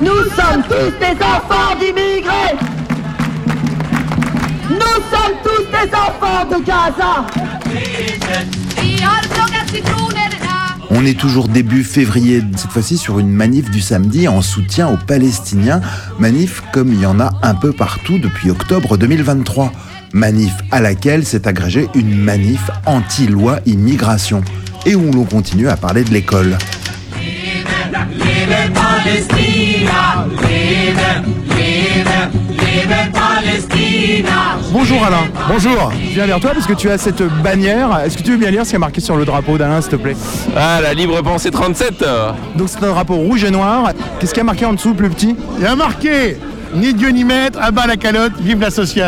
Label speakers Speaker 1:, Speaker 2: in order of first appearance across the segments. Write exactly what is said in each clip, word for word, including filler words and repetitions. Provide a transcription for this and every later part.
Speaker 1: Nous sommes tous des enfants d'immigrés. Nous sommes tous des enfants de Gaza.
Speaker 2: On est toujours début février, cette fois-ci sur une manif du samedi en soutien aux Palestiniens. Manif comme il y en a un peu partout depuis octobre deux mille vingt-trois. Manif à laquelle s'est agrégée une manif anti-loi immigration. Et où l'on continue à parler de l'école.
Speaker 3: Bonjour Alain. Bonjour. Je viens vers toi parce que tu as cette bannière. Est-ce que tu veux bien lire ce qui est marqué sur le drapeau d'Alain, s'il te plaît?
Speaker 4: Ah, la Libre Pensée trente-sept.
Speaker 3: Donc c'est un drapeau rouge et noir. Qu'est-ce qu'il y a marqué en dessous, plus petit?
Speaker 5: Il y a marqué « Ni Dieu ni maître, à bas la calotte, vive la sociale ».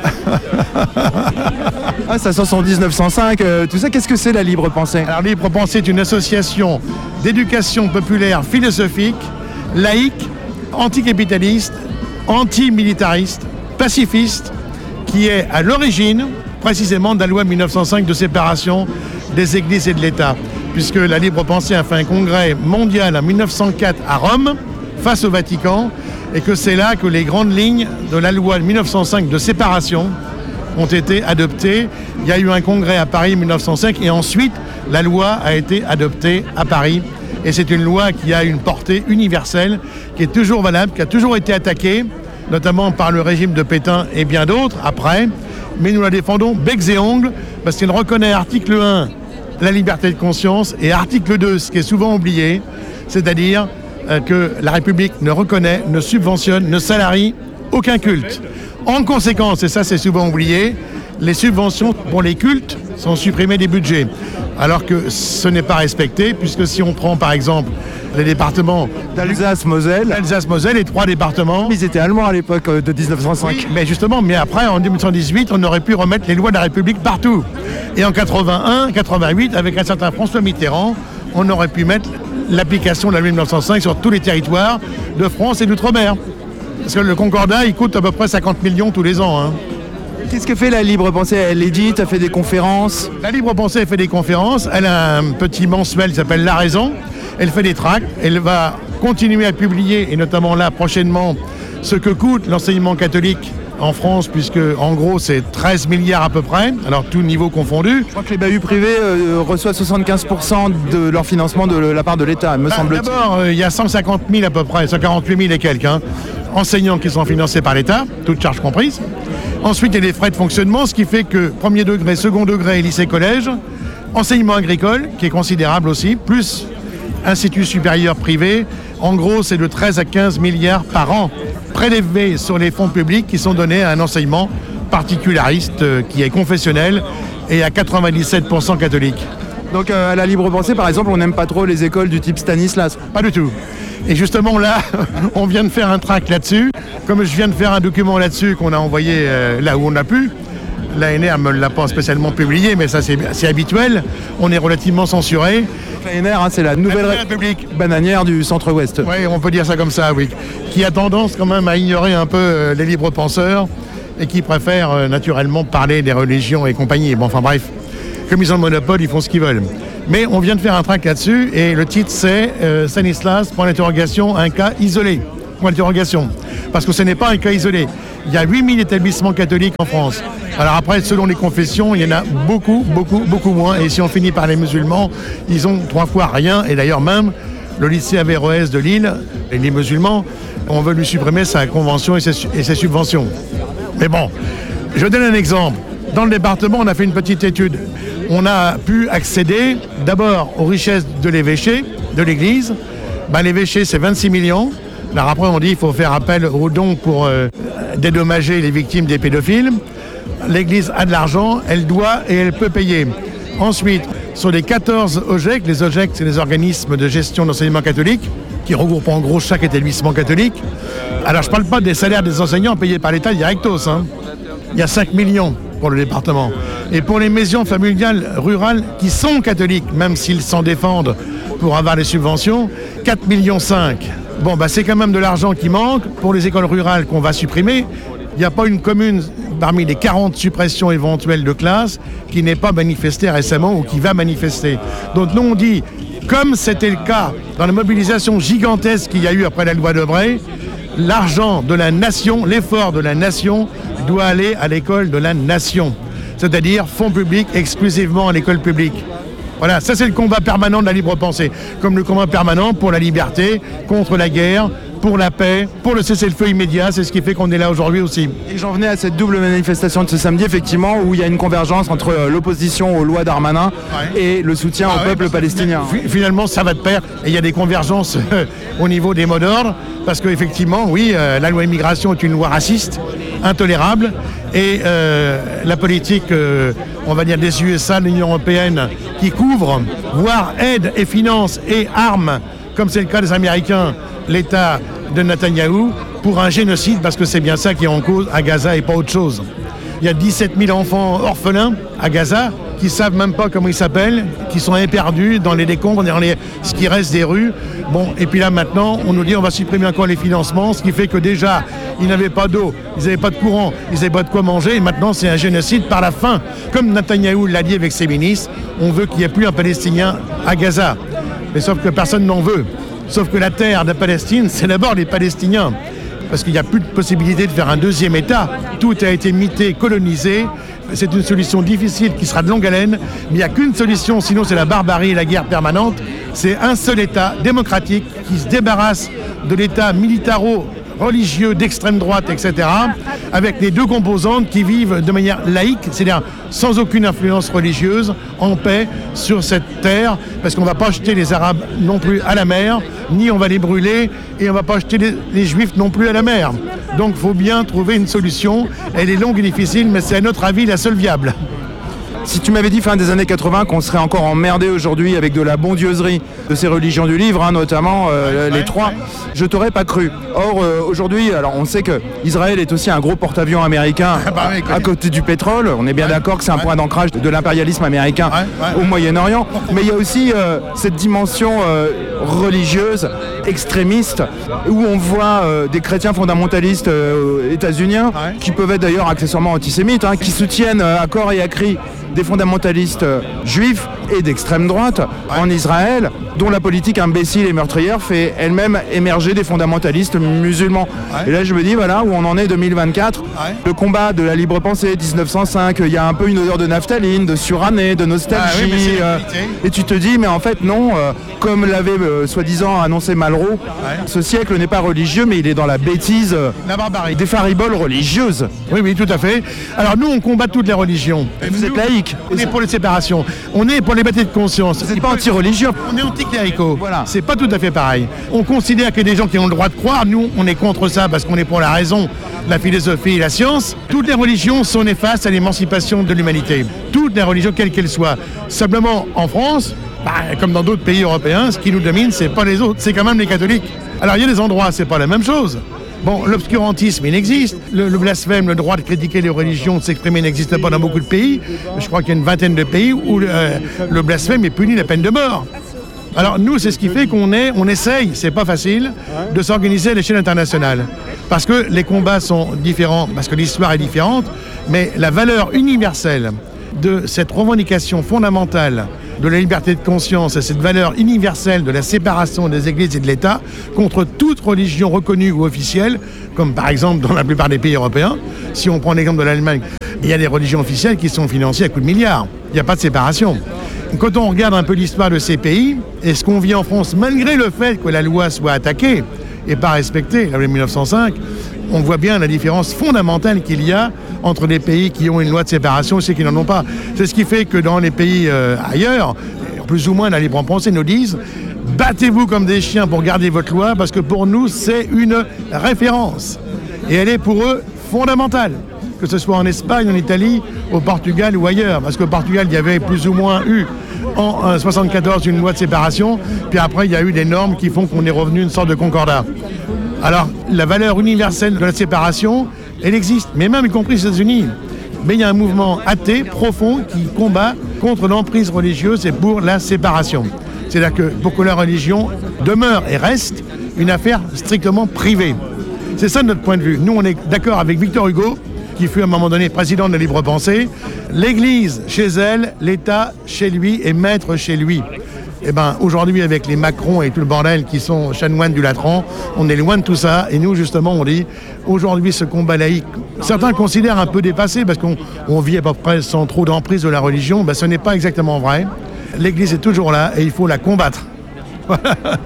Speaker 3: Ah, ça sent son dix-neuf cent cinq, euh, tout ça, qu'est-ce que c'est la Libre Pensée?
Speaker 5: Alors Libre Pensée est une association d'éducation populaire philosophique, laïque, anticapitaliste, antimilitariste, pacifiste, qui est à l'origine précisément de la loi mille neuf cent cinq de séparation des églises et de l'État, puisque la Libre Pensée a fait un congrès mondial en mille neuf cent quatre à Rome, face au Vatican, et que c'est là que les grandes lignes de la loi mille neuf cent cinq de séparation ont été adoptées. Il y a eu un congrès à Paris en mille neuf cent cinq et ensuite la loi a été adoptée à Paris. Et c'est une loi qui a une portée universelle, qui est toujours valable, qui a toujours été attaquée, notamment par le régime de Pétain et bien d'autres après. Mais nous la défendons becs et ongles parce qu'elle reconnaît article un, la liberté de conscience, et article deux, ce qui est souvent oublié, c'est-à-dire que la République ne reconnaît, ne subventionne, ne salarie aucun culte. En conséquence, et ça c'est souvent oublié, les subventions pour les cultes sont supprimées des budgets. Alors que ce n'est pas respecté, puisque si on prend par exemple les départements
Speaker 3: d'Alsace-Moselle,
Speaker 5: Alsace-Moselle, les trois départements...
Speaker 3: Ils étaient allemands à l'époque de dix-neuf cent cinq.
Speaker 5: Oui, mais justement, mais après, en dix-neuf cent dix-huit, on aurait pu remettre les lois de la République partout. Et en quatre-vingt-un, quatre-vingt-huit, avec un certain François Mitterrand, on aurait pu mettre l'application de la loi mille neuf cent cinq sur tous les territoires de France et d'outre-mer. Parce que le Concordat, il coûte à peu près cinquante millions tous les ans. Hein.
Speaker 3: Qu'est-ce que fait la Libre Pensée? Elle édite, elle fait des conférences?
Speaker 5: La Libre Pensée, elle fait des conférences. Elle a un petit mensuel qui s'appelle La Raison. Elle fait des tracts. Elle va continuer à publier, et notamment là, prochainement, ce que coûte l'enseignement catholique en France, puisque en gros c'est treize milliards à peu près, alors tout niveau confondu.
Speaker 3: Je crois que les bahuts privés euh, reçoivent soixante-quinze pour cent de leur financement de la part de l'État, me bah, semble-t-il.
Speaker 5: D'abord, euh, il y a cent cinquante mille à peu près, cent quarante-huit mille et quelques, hein, enseignants qui sont financés par l'État, toutes charges comprises. Ensuite, il y a des frais de fonctionnement, ce qui fait que premier degré, second degré, lycée-collège, enseignement agricole, qui est considérable aussi, plus institut supérieur privé, en gros c'est de treize à quinze milliards par an prélevés sur les fonds publics qui sont donnés à un enseignement particulariste euh, qui est confessionnel et à quatre-vingt-dix-sept pour cent catholique.
Speaker 3: Donc euh, à la Libre Pensée, par exemple, on n'aime pas trop les écoles du type Stanislas?
Speaker 5: Pas du tout. Et justement là, on vient de faire un tract là-dessus. Comme je viens de faire un document là-dessus qu'on a envoyé euh, là où on a pu, l'A N R ne me l'a pas spécialement publié, mais ça c'est, c'est habituel. On est relativement censuré.
Speaker 3: L'A N R, hein, c'est la nouvelle
Speaker 5: la République
Speaker 3: bananière du centre-ouest.
Speaker 5: Oui, on peut dire ça comme ça, oui. Qui a tendance quand même à ignorer un peu euh, les libres penseurs et qui préfèrent euh, naturellement parler des religions et compagnie. Bon, enfin bref, comme ils ont le monopole, ils font ce qu'ils veulent. Mais on vient de faire un tract là-dessus et le titre c'est euh, Stanislas, point d'interrogation, un cas isolé. Point d'interrogation. Parce que ce n'est pas un cas isolé. Il y a huit mille établissements catholiques en France. Alors après, selon les confessions, il y en a beaucoup, beaucoup, beaucoup moins. Et si on finit par les musulmans, ils ont trois fois rien. Et d'ailleurs même, le lycée Averroès de Lille, et les musulmans, on veut lui supprimer sa convention et ses, et ses subventions. Mais bon, je donne un exemple. Dans le département, on a fait une petite étude. On a pu accéder d'abord aux richesses de l'évêché, de l'église. Ben, l'évêché, c'est vingt-six millions. Alors après, on dit qu'il faut faire appel aux dons pour euh, dédommager les victimes des pédophiles. L'église a de l'argent, elle doit et elle peut payer. Ensuite, sur les quatorze O G E C, les O G E C, c'est les organismes de gestion d'enseignement catholique, qui regroupent en gros chaque établissement catholique. Alors je ne parle pas des salaires des enseignants payés par l'État directos. Hein. Il y a cinq millions pour le département. Et pour les maisons familiales rurales qui sont catholiques, même s'ils s'en défendent pour avoir les subventions, quatre virgule cinq millions. Bon, bah, c'est quand même de l'argent qui manque pour les écoles rurales qu'on va supprimer. Il n'y a pas une commune parmi les quarante suppressions éventuelles de classes qui n'ait pas manifesté récemment ou qui va manifester. Donc nous on dit Comme c'était le cas dans la mobilisation gigantesque qu'il y a eu après la loi Debré, l'argent de la nation, l'effort de la nation doit aller à l'école de la nation. C'est-à-dire fonds publics exclusivement à l'école publique. Voilà, ça c'est le combat permanent de la libre pensée, comme le combat permanent pour la liberté, contre la guerre, pour la paix, pour le cessez-le-feu immédiat, c'est ce qui fait qu'on est là aujourd'hui aussi.
Speaker 3: Et j'en venais à cette double manifestation de ce samedi, effectivement, où il y a une convergence entre euh, l'opposition aux lois Darmanin
Speaker 5: Ouais.
Speaker 3: et le soutien
Speaker 5: Ah
Speaker 3: au
Speaker 5: ouais,
Speaker 3: peuple
Speaker 5: parce que
Speaker 3: palestinien.
Speaker 5: fi- Finalement, ça va de pair. Et il y a des convergences euh, au niveau des mots d'ordre, parce qu'effectivement, oui, euh, la loi immigration est une loi raciste, intolérable, et euh, la politique, euh, on va dire, des U S A, de l'Union européenne, qui couvre, voire aide et finance et arme, comme c'est le cas des Américains, l'État de Netanyahou, pour un génocide, parce que c'est bien ça qui est en cause à Gaza et pas autre chose. Il y a dix-sept mille enfants orphelins à Gaza qui ne savent même pas comment ils s'appellent, qui sont éperdus dans les décombres, dans les, ce qui reste des rues. Bon, et puis là maintenant, on nous dit on va supprimer encore les financements, ce qui fait que déjà, ils n'avaient pas d'eau, ils n'avaient pas de courant, ils n'avaient pas de quoi manger, et maintenant c'est un génocide par la faim. Comme Netanyahou l'a dit avec ses ministres, on veut qu'il n'y ait plus un Palestinien à Gaza. Mais sauf que personne n'en veut. Sauf que la terre de Palestine, c'est d'abord les Palestiniens. Parce qu'il n'y a plus de possibilité de faire un deuxième État. Tout a été mité, colonisé. C'est une solution difficile qui sera de longue haleine. Mais il n'y a qu'une solution, sinon c'est la barbarie et la guerre permanente. C'est un seul État démocratique qui se débarrasse de l'État militaro religieux d'extrême droite, et cetera, avec les deux composantes qui vivent de manière laïque, c'est-à-dire sans aucune influence religieuse, en paix sur cette terre, parce qu'on ne va pas jeter les Arabes non plus à la mer, ni on va les brûler, et on ne va pas jeter les, les Juifs non plus à la mer. Donc il faut bien trouver une solution. Elle est longue et difficile, mais c'est à notre avis la seule viable.
Speaker 3: Si tu m'avais dit fin des années quatre-vingts qu'on serait encore emmerdé aujourd'hui avec de la bondieuserie de ces religions du livre, hein, notamment euh, les
Speaker 5: ouais,
Speaker 3: trois,
Speaker 5: ouais.
Speaker 3: je t'aurais pas cru. Or euh, aujourd'hui, alors on sait que Israël est aussi un gros porte-avions américain
Speaker 5: Ah bah oui,
Speaker 3: à côté du pétrole. On est bien
Speaker 5: Ouais,
Speaker 3: d'accord que c'est un
Speaker 5: ouais.
Speaker 3: point d'ancrage de l'impérialisme américain
Speaker 5: Ouais, ouais,
Speaker 3: au
Speaker 5: ouais.
Speaker 3: Moyen-Orient. Mais il y a aussi euh, cette dimension euh, religieuse, extrémiste, où on voit euh, des chrétiens fondamentalistes euh, états-uniens,
Speaker 5: Ouais.
Speaker 3: qui peuvent être d'ailleurs accessoirement antisémites, hein, qui soutiennent euh, à corps et à cri des fondamentalistes euh, juifs et d'extrême droite en Israël, dont la politique imbécile et meurtrière fait elle-même émerger des fondamentalistes musulmans.
Speaker 5: Ouais.
Speaker 3: Et là je me dis, voilà, où on en est deux mille vingt-quatre,
Speaker 5: Ouais.
Speaker 3: le combat de la libre pensée, dix-neuf cent cinq, il y a un peu une odeur de naphtaline, de surannée, de nostalgie.
Speaker 5: Ah oui, mais c'est
Speaker 3: euh,
Speaker 5: l'humanité.
Speaker 3: et tu te dis, mais en fait non, euh, comme l'avait euh, soi-disant annoncé Malraux, ce siècle n'est pas religieux, mais il est dans la bêtise euh,
Speaker 5: La barbarie.
Speaker 3: des fariboles religieuses.
Speaker 5: Oui, oui, tout à fait. Alors nous, on combat toutes les religions.
Speaker 3: Et vous êtes
Speaker 5: Nous,
Speaker 3: laïque.
Speaker 5: On est pour les séparations. On est pour les libertés de conscience.
Speaker 3: Vous n'êtes pas anti-religieux.
Speaker 5: On est anticléricaux.
Speaker 3: Voilà.
Speaker 5: C'est pas tout à fait pareil. On considère qu'il y a des gens qui ont le droit de croire. Nous, on est contre ça parce qu'on est pour la raison, la philosophie et la science. Toutes les religions sont néfastes à l'émancipation de l'humanité. Toutes les religions, quelles qu'elles soient. Simplement, en France, bah, comme dans d'autres pays européens, ce qui nous domine, c'est pas les autres, c'est quand même les catholiques. Alors, il y a des endroits, c'est pas la même chose. Bon, l'obscurantisme, il existe. Le, le blasphème, le droit de critiquer les religions, de s'exprimer, n'existe pas dans beaucoup de pays. Je crois qu'il y a une vingtaine de pays où euh, le blasphème est puni de la peine de mort. Alors nous, c'est ce qui fait qu'on est, on essaye, c'est pas facile, de s'organiser à l'échelle internationale. Parce que les combats sont différents, parce que l'histoire est différente, mais la valeur universelle de cette revendication fondamentale de la liberté de conscience et cette valeur universelle de la séparation des églises et de l'État contre toute religion reconnue ou officielle, comme par exemple dans la plupart des pays européens. Si on prend l'exemple de l'Allemagne, il y a des religions officielles qui sont financées à coups de milliards. Il n'y a pas de séparation. Quand on regarde un peu l'histoire de ces pays, et ce qu'on vit en France, malgré le fait que la loi soit attaquée et pas respectée, la loi de mille neuf cent cinq, on voit bien la différence fondamentale qu'il y a entre les pays qui ont une loi de séparation et ceux qui n'en ont pas. C'est ce qui fait que dans les pays euh, ailleurs, plus ou moins la libre pensée nous disent « battez-vous comme des chiens pour garder votre loi parce que pour nous, c'est une référence. » Et elle est pour eux fondamentale, que ce soit en Espagne, en Italie, au Portugal ou ailleurs. Parce qu'au Portugal, il y avait plus ou moins eu en euh, soixante-quatorze une loi de séparation, puis après il y a eu des normes qui font qu'on est revenu à une sorte de concordat. Alors la valeur universelle de la séparation, elle existe, mais même y compris aux États-Unis. Mais il y a un mouvement athée profond qui combat contre l'emprise religieuse et pour la séparation. C'est-à-dire que pour que la religion demeure et reste une affaire strictement privée. C'est ça notre point de vue. Nous on est d'accord avec Victor Hugo, qui fut à un moment donné président de la libre pensée. L'Église chez elle, l'État chez lui et maître chez lui. Eh ben, aujourd'hui, avec les Macron et tout le bordel qui sont chanoines du Latran, on est loin de tout ça. Et nous, justement, on dit, aujourd'hui, ce combat laïque, certains considèrent un peu dépassé parce qu'on on vit à peu près sans trop d'emprise de la religion. Ben, ce n'est pas exactement vrai. L'Église est toujours là et il faut la combattre. Voilà.